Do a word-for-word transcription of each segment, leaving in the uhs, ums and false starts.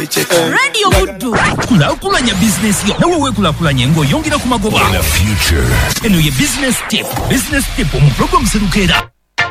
Radio Buddu kula kulanya business yo nawe we kula kulanya ngo yongera ku magoba in the future eno ye business tip business tip mu program serukera.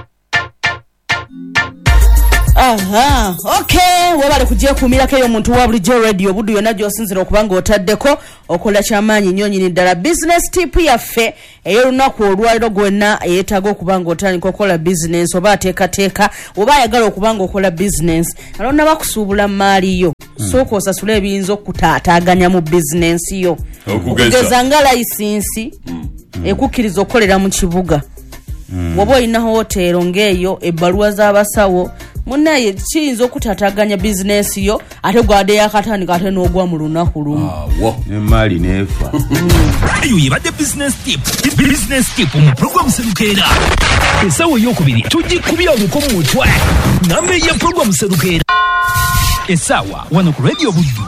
Aha, okay, wabale kujiya kumira keyo muntu wa bulijjo Radio Buddu yona gyosinzira okubanga otaddeko okola kyamanyi nyonyi ni ddala business tip yaffe eyo lunaku olwaliro gwonna yeetaaga okubanga otandika okola business oba ateekateeka oba ayagala okubanga okola business alonna bakusuubula maali yo mm. sooka osasula ebiyinza okutaataaganya mu business yo okugeza nga layisinsi mm. ekukkiriza okukolera mu kibuga mm. woba olina hotero ng'eyo ebbaluwa z'abasawo munaye kiyinza okutataganya business yo ate gwade yakatandika ate n'ogwa mu lunaku lumu awo emali nefa ayo yibadde business tip business tip mu program serukera esawo yokubiri tugikubira obukomu mutwe nambe ya program serukera esawa wano ku Radio Buddu.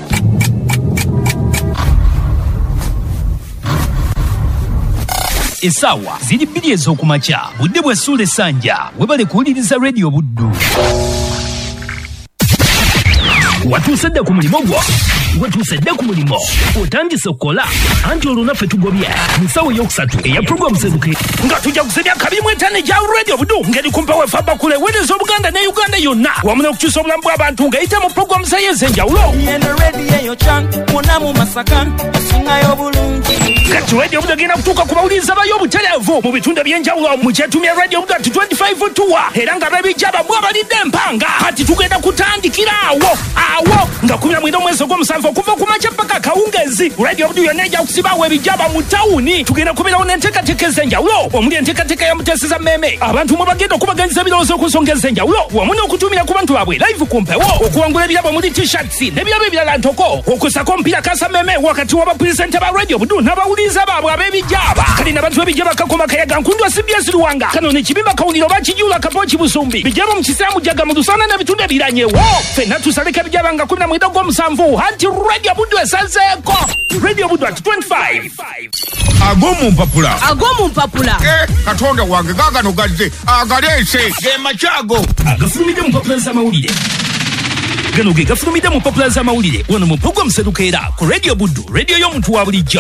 Esawa ziri bbiri ez'okumakya budde bwe Sule Sanja webale kuwuliriza Radio Buddu. Watuuse dda ku mulimo gwo watuuse dda ku mulimo otandise okukola anti olwo naffe tugobye mu nsawo ey'okusatu eya program seruke nga tujja kusebya kabimu etaano egya Radio Buddu ngeri kumpa wefa bakula eweereza Obuganda ne Uganda yonna wamu n'okukyusa obulamu bw'abantu ng'eyita mu program z'enjawulo. Kati Radio Buddu agenda kutuuka ku bawuliriza bayo obutereevu mu bitundu eby'enjawulo mu kyetumya Radio Buddu ati twenty-five tuwa era nga babijjaba bwabalidde empanga kati tugenda kutandikira awo awo nga kumi na mwenda omwezi ogw'omusanvu okuva ku makya paka kawungezi Radio Buddu yonna ejja kusibaawo ebijjaba mu tawuni tugenda kubeerawo n'enteekateeka ez'enjawulo omuli enteekateeka ya Muteesa Meme abantu mwe bagenda okubaganyiza ebirowoozo ku nsonga ez'enjawulo wamu n'okutumira ku bantu baabwe live ku mpewo okuwangula ebirabo muli t-shirts n'ebirabo ebirala ntoko okusako omupiira Kasa Meme wakati w'abapulisenta ba Radio Buddu n'abawuliriza baabwe ab'ebijjaba kali n'abantu b'ebijjaba kakoma kayaga nkundwa C B S Luwanga kano n'ekibimba kawuliro bakijula Kapochi Busumbi bijjaba mu kisaamu jaga mu Lusana n'ebitundu ebiranyewo ffenna tusaleka ebijjaba nga kumi na mwenda ogw'omusanvu anti Radio Buddu esazeeko Radio Buddu at twenty-five agomu mpapula agomu mpapula eh katonda wange gagano gazze agalese ge machago agafulumide mu mpapula z'amawulire gano ge gafulumide mu mpapula z'amawulire wano mu program serukera ku Radio Buddu radio y'omuntu wa bulijjo.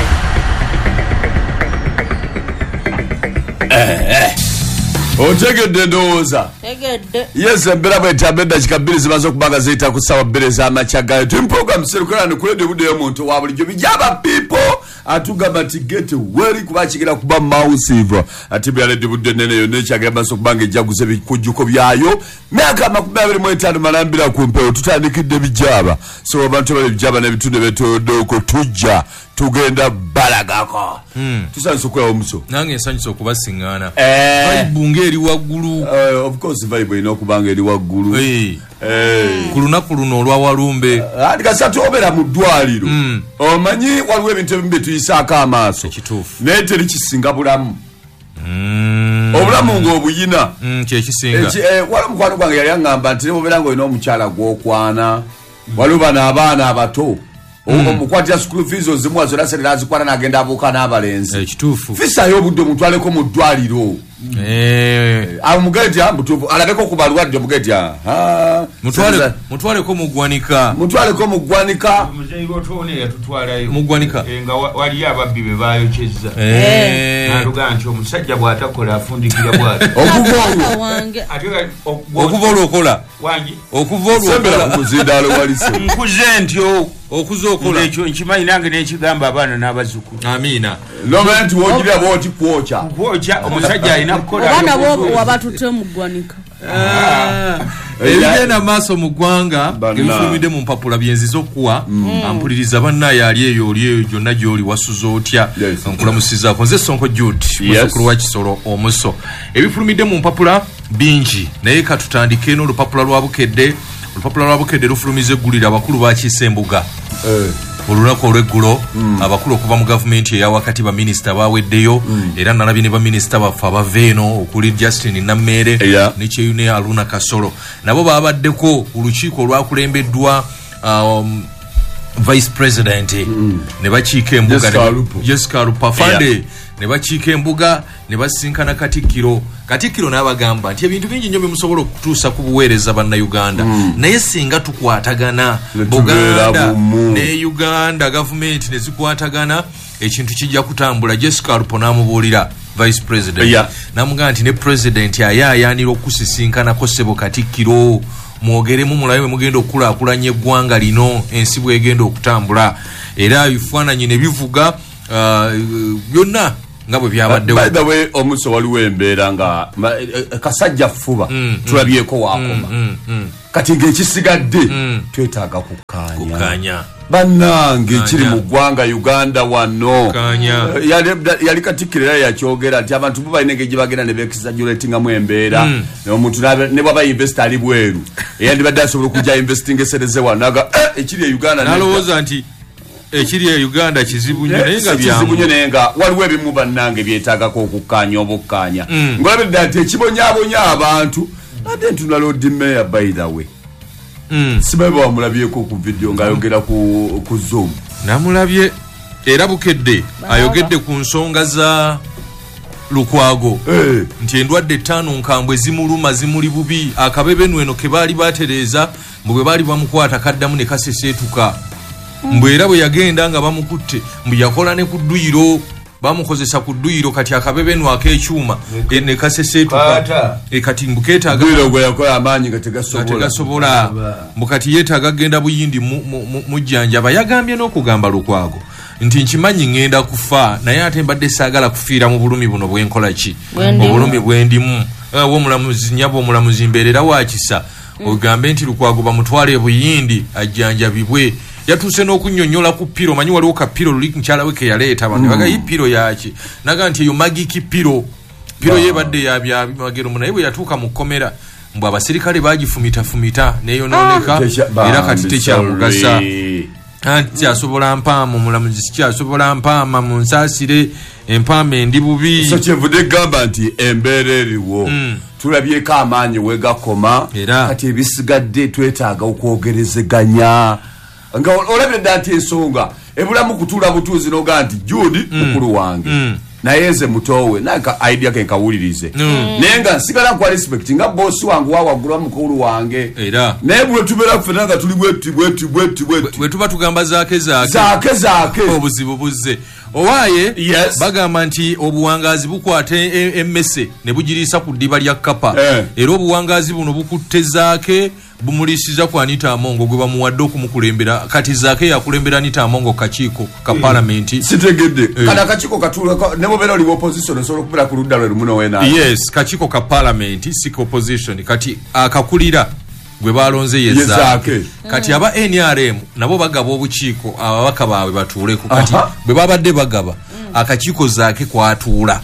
eh eh otegedde ndowooza tegedde yes embera bwetambedde dakika bbiri zimaze okubaga ziyita ku ssaawa bbiri ez'amakya gayo tuli program serukerani ku Radio Buddu y'omuntu wa bulijjo bijaba people atugamba nti get weri kuba kigera kuba mausive ati bya Radio Buddu ennene yonna ekyagera maaso kubanga ejjaguza ebikujjuko byayo myaka amakumi abiri mu etaano malambira ku mpewo tutandikidde bijaba so abantu bali bijaba n'ebitundu byetoddeko tujja tugenda balagako mm. tusanise okukola omuso nange nsanyusa okubasiŋŋaana eh. vibe eri waggulu uh, of course vibe ina okubanga eri waggulu hey. hey. ku lunaku luno olwa walumbe ati uh, kasatu obeera mu ddwaliro mm. omanyi waliwo ebintu ebimu bye tuyisaako amaaso naye teri kisinga bulamu mm. obulamu ng'obuyina mm, kyekisinga eh, waliwo mukwano gwange yali aŋŋamba nti nemubeera nga olina omukyala gw'okwana mm. waliwo bano abaana abato omukwatira school fees ozimwa zonna sente n'azikwana n'agenda abuuka n'abalenzi ekituufu fisayo obudde omutwaleko mu ddwaliro amugeti amutuufu alabeko ku balwadde omugeti mutwaleko mugwanika mutwaleko mugwanika mugwanika nga waliyo ababbi be bayokyezza naluga nti omusajja bw'atakola afundikira bw'ati okuva olwo okola okuva olwo okola kumuzindaalo walise nkuze ntyo okuza okola ekyo nkimanyi nange n'ekigamba abaana n'abazzukulu amiina nomanya nti wogirira bwoti kwokya kwokya omusajja alina kukola abaana bo wabatutte mu ggwanika ebigenda maaso mu ggwanga ebifulumidde mu mpapula byenziza okuwa ampuliriza bannaayo ali eyo oli eyo gyonna gy'oli wasuza otya nkulamusizaako nze Sonko Jude muzzukulu wa Kisoro omuso ebifulumidde mu mpapula bingi naye katutandike n'olupapula lwa Bukedde olupapula lwa Bukedde lufulumiza eggulira abakulu bakiisa embuga olunaku olw'eggulo mm. abakulu okuva mu gavumenti eya wakati ba minisita baweddeyo mm. era nalabye ne ba minisita baffe abava eno okuli Justin Nammere yeah. ne Kyeyune Aruna Kasolo nabo babaddeko olukiiko olwakulembeddwa um, vice president mm. ne bakiika embuga Jessica Alupo Jessica Alupo Fande yeah. ne bakiika embuga ne basinkana Katikkiro Katikkiro n'abagamba nti ebintu bingi nnyo bimusobola okutuusa ku buweereza bannayuganda mm. naye singa tukwatagana Buganda ne Uganda gavumenti ne zikwatagana ekintu kijja kutambula. Jessica Alupo n'amubuulira Vice President yeah. namugamba nti ne President ayaayaanira okusisinkanako ssebo Katikkiro mwogeremu mulabe bwe mugenda okukulaakulanya eggwanga lino ensi bwegenda okutambula era ebifaananyi ne bivuga byonna uh, nga bwe byabaddewo. By the way omuso waliwo embeera nga kasajja fuba mm, tulabyeko wakoma mm, mm, mm. kati ng'ekisigadde mm. twetaaga kukkaanya bannange kiri mu ggwanga Uganda wano uh, yali, yali Katikkiro era yakyogera nti abantu bo balina engeri gye bagenda ne beexaggeratingamu embeera mm. omuntu ne bwaba invest ali bweru eyandibadde asobola okujja investing esereze wano naga eh, ekiri e Uganda nalowooza nti ekiri e Uganda kizibu nnyo naye nga kizibu nnyo naye nga waliwo ebimu bannange byetaagako okukkaanya obukkaanya mm. ngolabedde nti ekibonyaabonya abantu ate ntuna Lord Mayor by the way mm. sibabe wamulabyeko ku video ng'ayogera ku, ku Zoom namulabye era bukedde ayogedde ku nsonga za Lukwago hey. nti endwadde ttaano nkambwe zimuluma zimuli bubi akabebenu eno ke baali batereeza mbu bwe baali bamukwata kaddamu ne kaseseetuka mbwe era bwe yagenda nga bamukutte mbu yakola ne ku dduyiro bamukozesa ku dduyiro kati akabebenu ak'ekyuma ne kaseseetuka e kati mbu keetaaga tegasobola mbu kati yeetaaga genda Buyindi mujjanjaba. Yagambye n'okugamba Lukwago nti nkimanyi ngenda kufa naye ate mbadde saagala kufiira mu bulumi buno bwenkola ki obulumi bwendimu w'omulamuzi nyabo omulamuzi mbeerera wakisa ogambe nti Lukwago bamutwale Buyindi ajjanjabibwe. Yatuuse n'okunnyonnyola ku piro manyi waliwo ka piro luli mukyala we ke yaleeta bano baga yi piro yaki naga nti eyo magiki piro piro yebadde yabya magero naye bwe yatuuka mu kkomera mbu abasirikale bagifumitafumita neyonooneka era kati tekyamugasa anti asobola mpaama omulamuzi sikyasobola mpaama mu nsaasire empaama endi bubi so kyevudde gamba nti embeera eriwo mm. tulabyeko amaanyi wegakoma kati ebisigadde twetaaga okwogerezeganya nga olabye dda nti ensonga ebulamu kutuula butuuzi noga nti Jude mukulu mm. wange mm. naye nze mutowe naka idea ke nkawulirize mm. naye nga nsigala kwa respect nga bosi wange wawaggula mukulu wange era naye bwe tubeera ffenna nga tuli bwetu bwetu bwetu bwetu bwe tuba tugamba zaake zaake zaake zaake obuzibu buzze owaaye yes. bagamba nti obuwangazi bukwata emmese ne bugiriisa ku ddiba lya Kapa eh. era obuwangazi buno bukutte zaake bumulisiza ku Anita Amongo gwe bamuwadde okumukulembera kati zaake yakulembera Anita Amongo kakiiko ka parliament sitegedde eh. kana kakiiko katula ne mubera oli opposition osobola okubera ku ludda lwe luno wena yes kakiiko ka parliament si opposition kati akakulira gwe balonze yezaake kati aba N R M nabo bagaba obukiiko ababaka baabwe batuuleko kati bwe babadde bagaba mm. akakiiko zaake kwatuula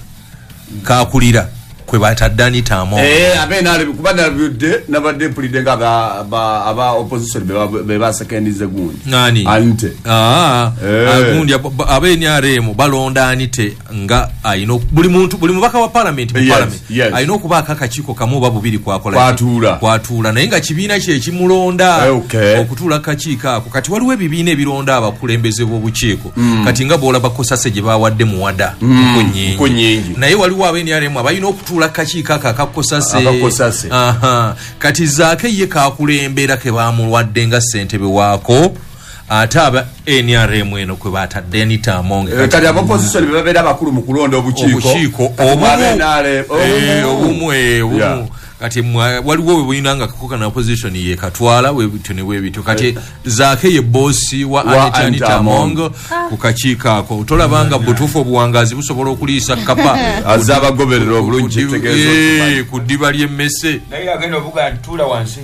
kakulira kwe batadde Anita Amongo eh abe nale kubanda budde nabadde pulide nga aba aba opposition be ba secondize gundi nani Anite ah agundi abe N R M balonda Anite nga ayino buli muntu buli mubaka wa parliament mu yes, parliament yes. ayino kubaka akakiiko kamu babubiri kwakola kwatuula kwatuula naye nga kibiina kye kimulonda okay. okutuula akakiiko ako kati waliwo ebibiina ebironda abakulembeze b'obukiiko mm. kati nga bola bakosase gye bawadde muwada mm. kunyingi naye waliwo abe N R M abayina okutula kakiiko akakosase akakosase aha kati zaake ye kakulembera ke bamulwadde nga ssentebe waako ate aba N R M eno kwe batadde Anita Amongo kati aba opposition be babeera bakulu mu kulonda obukiiko obukiiko obumu obumu kati waliwo we buyina nga kakoka na opposition ye katwala we bityo ne we bityo kati zaake ye bosi wa Anita, Anita Amongo ku kakiiko ako tolabanga butuufu obuwangazi busobola okuliisa Kapa azaba goberera obulungi tegeezo ku ddiba ly'emmese naye agenda obuga ntula wansi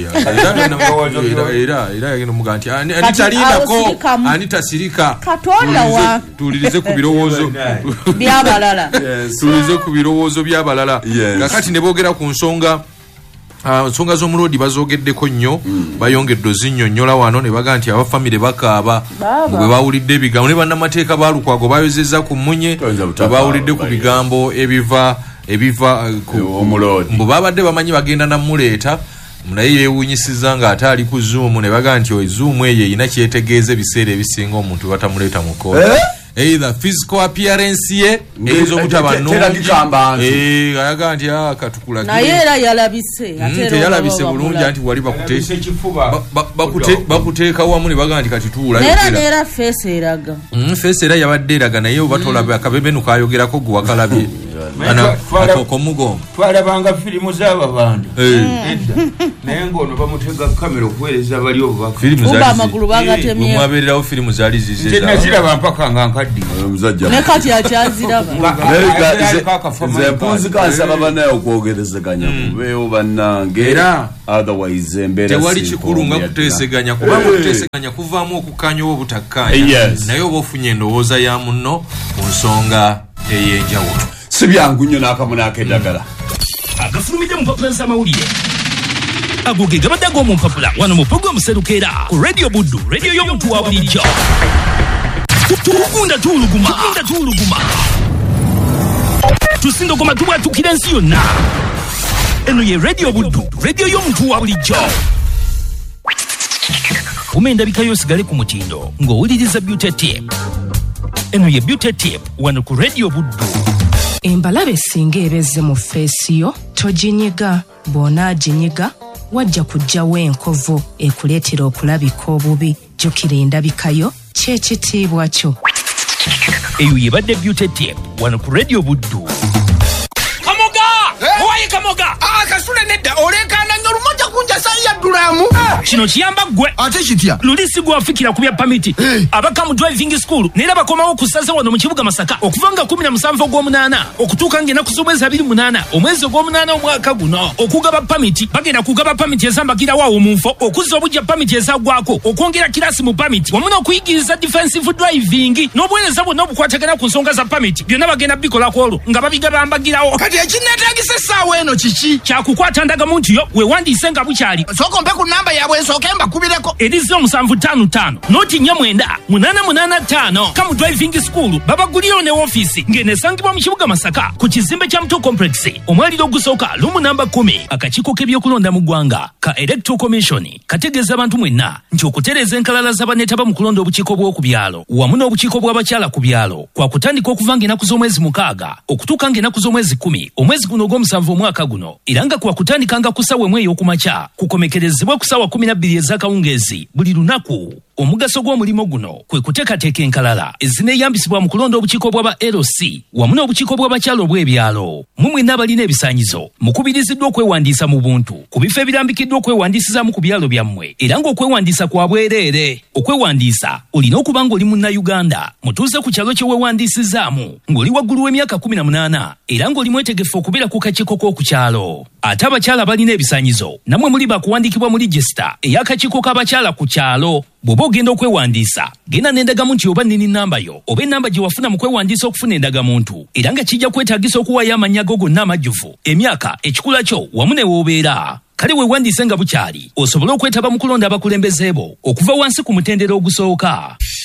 era era yagenda omuga nti Anita linako Anita sirika Katonda wa tuwulirize ku birowoozo byabalala tuwulirize ku birowoozo byabalala nga kati ne boogera ku nsonga nsonga uh, z'omulodi bazoogeddeko nnyo mm. bayongedde ozinnyonnyola wano ne baga nti abafamire bakaaba bwe bawulidde ebigambo ne bannamateeka ba Lukwago bayozezza ku munye bawulidde ku bigambo ebiva ebiva mbu babadde bamanyi bagenda namuleeta naye yeewuunyisiza ng'ate ali ku Zoom ne baga nti Zoom eyo erina kyetegeeza ebiseera ebisinga omuntu batamuleeta mu kkooti either physical appearance ye ezo kutaba no eh ayaga nti akatukula na yera yalabise atero yalabise bulungi anti wali bakutese kifuba bakute bakuteeka wamu ne baga nti kati tuula era nera face eraga mm face era yabadde eraga naye obatola akabebe nukayogerako gwa kalabye ana akoko mugo twalabanga filimu z'aba bantu naye ngono bamutega kamera okuweereza bali obubaka filimu zali amagulu bagatemye mwabererawo filimu zali zize tena ziraba mpaka nga nkaddi muzajja ne kati akyaziraba ze mpunzi kasaba banayo okwogerezeganya kubeewo bannange era otherwise embeera tewali kikulu nga kuteeseganya kubanga kuteeseganya kuvaamu okukkaanya oba obutakkaanya naye oba ofunye endowooza ya munno ku nsonga ey'enjawulo si byangu nnyo n'akamu n'akeddagala agafulumidde mu mpapula z'amawulire ago ge gabadde ag'omu mpapula wano mu pulogulaamu Serukeera ku radio Buddu radio y'omuntu wa bulijjo tugunda tuuluguma tugunda tuuluguma tusindogoma tubwatukira ensi yonna eno ye radio Buddu radio y'omuntu wa bulijjo umendabika yosigale ku mutindo ng'owuliriza Beauty Tip eno ye Beauty Tip wano ku radio Buddu. Embalabe singa ebezze mu feesiyo toginyiga bw'onaaginyiga wajja kujjawo enkovu ekuleetera okulabika obubi jjukira endabikayo ky'ekitiibwa kyo. Eyo yebadde Beauty Tip wano ku radio Buddu. Kamoga owaye Kamoga akasule nedda olekana nnyo lumoja kunjasa yaddulamu kino kiyamba ggwe ate kitya lulisi gwafikira ku bya pamiti abaka mu driving school neera bakomawo ku ssaza wano mu kibuga Masaka okuva nga kumi na musanvu ogw'omunaana okutuuka ng'ennaku z'omwezi abiri munaana omwezi ogw'omunaana omwaka guno okugaba pamiti bagenda kugaba pamiti ezambagirawo awo mu nfo okuzza obujja pamiti ezaggwako okwongera kirasi mu pamiti wamu n'okuyigiriza defensive driving n'obuweereza bwonna obukwatagana ku nsonga za pamiti byonna bagenda bikolako olwo nga babigaba mbagirawo kati ekineetagisa essaawa eno kiki kyakukwata ndagamuntu yo weewandiise nga bukyali sookompe ku namba yaabwe nsooke mbakubireko erize omusanvu ttaano ttaano noti nnya mwenda munaana munaana ttaano kamu driving school babagulirawo ne woofiisi ng'eneesangibwa mu kibuga Masaka ku kizimbe kya Muto complex omwaliro ogusooka lumu namba kumi akakiiko k'ebyokulonda mu ggwanga ka electoral commission kategeeza abantu mwenna nti okutereeza enkalala z'abaneetaba mu kulonda obukiiko bw'oku byalo wamu n'obukiiko bw'abakyala ku byalo kwa kutandika okuva ng'ennaku z'omwezi mukaaga okutuuka ng'ennaku z'omwezi kumi omwezi guno ogw'omusanvu omwaka guno era nga kwa kutandikanga ku ssaawa emu ey'okumakya kukomekerezebwe ku ssaawa kumi na bbiri ez'akawungeezi buli lunaku. Omugaso gw'omulimo guno kwe kuteekateeka enkalala ezineeyambisibwa mu kulonda obukiiko bw'aba L C wamu n'obukiiko bw'abakyala obw'ebyalo. Mu mwenna abalina ebisaanyizo mukubiriziddwa okwewandiisa mu buntu ku bifo ebirambikiddwa okwewandiisizaamu ku byalo byammwe era ng'okwewandiisa kwa bwereere. Okwewandiisa olina okuba ng'oli munnayuganda mutuuze ku kyalo kye weewandiisizaamu ng'oli waggulu w'emyaka kumi na munaana era ng'oli mwetegefu okubeera ku kakiiko k'oku kyalo. Ate abakyala balina ebisaanyizo nammwe muli bakuwandiikibwa mu regisita ey'akakiiko k'abakyala ku kyalo. Bw'oba ogenda okwewandiisa genda n'endagamuntu oba nnini nnamba yo oba ennamba gye wafuna mu kwewandiisa okufuna endagamuntu era nga kijja kwetaagisa okuwaayo amannya go gonna amajjuvu emyaka ekikula kyo wamu ne w'obeera. Kale weewandiise nga bukyali osobole okwetaba mu kulonda abakulembeze bo okuva wansi ku mutendera ogusooka.